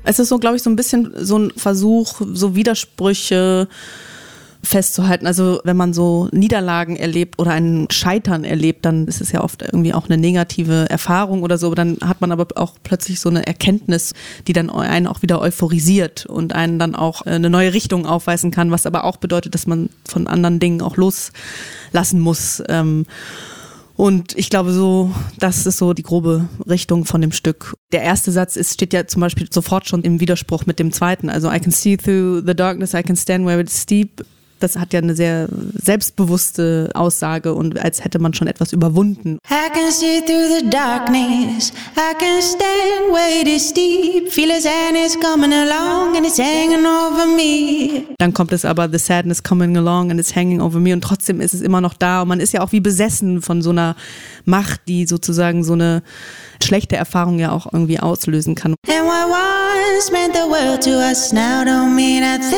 Es ist so, glaube ich, so ein bisschen so ein Versuch, so Widersprüche festzuhalten. Also wenn man so Niederlagen erlebt oder ein Scheitern erlebt, dann ist es ja oft irgendwie auch eine negative Erfahrung oder so. Dann hat man aber auch plötzlich so eine Erkenntnis, die dann einen auch wieder euphorisiert und einen dann auch eine neue Richtung aufweisen kann, was aber auch bedeutet, dass man von anderen Dingen auch loslassen muss. Und ich glaube so, das ist so die grobe Richtung von dem Stück. Der erste Satz steht ja zum Beispiel sofort schon im Widerspruch mit dem zweiten. Also I can see through the darkness, I can stand where it's steep. Das hat ja eine sehr selbstbewusste Aussage und als hätte man schon etwas überwunden. I can see through the darkness, I can stand where it is steep, feel the sadness coming along and it's hanging over me. Dann kommt es aber, the sadness coming along and it's hanging over me und trotzdem ist es immer noch da und man ist ja auch wie besessen von so einer Macht, die sozusagen so eine schlechte Erfahrung ja auch irgendwie auslösen kann. And what once meant the world to us now don't mean a thing.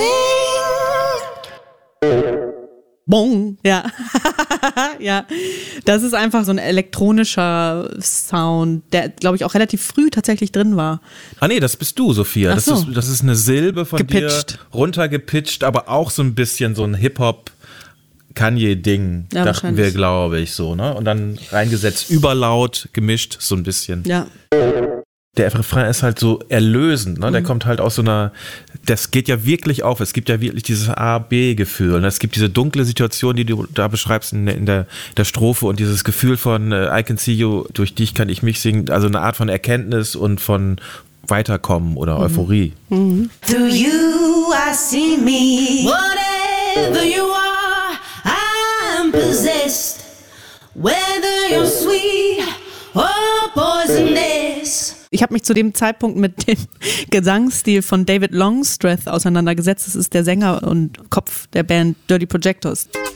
Bong. Ja. Ja. Das ist einfach so ein elektronischer Sound, der, glaube ich, auch relativ früh tatsächlich drin war. Ah nee, das bist du, Sophia. Ach so. Das ist eine Silbe von Gepitcht. dir runtergepitcht, aber auch so ein bisschen so ein Hip-Hop-Kanye-Ding, Ja, dachten wir, glaube ich, so, ne? Und dann reingesetzt, überlaut, gemischt, so ein bisschen. Ja. Der Refrain ist halt so erlösend, ne? Der kommt halt aus so einer, das geht ja wirklich auf, es gibt ja wirklich dieses A-B-Gefühl und es gibt diese dunkle Situation, die du da beschreibst in der Strophe und dieses Gefühl von I can see you, durch dich kann ich mich singen, also eine Art von Erkenntnis und von Weiterkommen oder Euphorie. Through you I see me, whatever you are, I'm possessed, whether you're sweet or poisonous. Ich habe mich zu dem Zeitpunkt mit dem Gesangsstil von David Longstreth auseinandergesetzt. Das ist der Sänger und Kopf der Band Dirty Projectors.